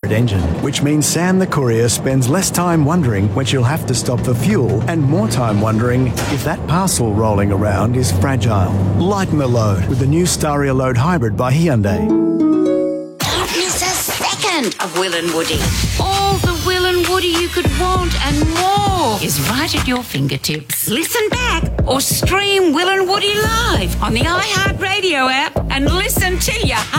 hybrid engine, which means Sam the courier spends less time wondering when she'll have to stop for fuel and more time wondering if that parcel rolling around is fragile. Lighten the load with the new Staria Load Hybrid by Hyundai. Don't miss a second of Will and Woody. All the Will and Woody you could want and more is right at your fingertips. Listen back or stream Will and Woody live on the iHeartRadio app and listen till you